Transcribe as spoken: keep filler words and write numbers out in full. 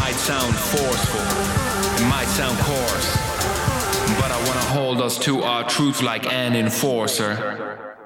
might sound forceful, it might sound coarse, but I wanna hold us to our truth like an enforcer.